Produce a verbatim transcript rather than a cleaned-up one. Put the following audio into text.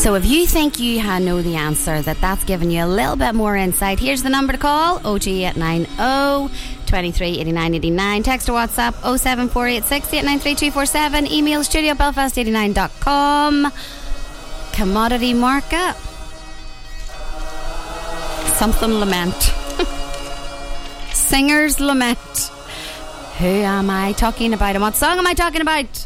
So if you think you ha- know the answer, that that's given you a little bit more insight, here's the number to call: oh two eight nine oh, two three eight nine eight nine. Text or WhatsApp oh seven four eight six eight nine three two four seven. Email studio belfast eighty-nine dot com. Commodity market. Something lament. Singer's lament. Who am I talking about, and what song am I talking about?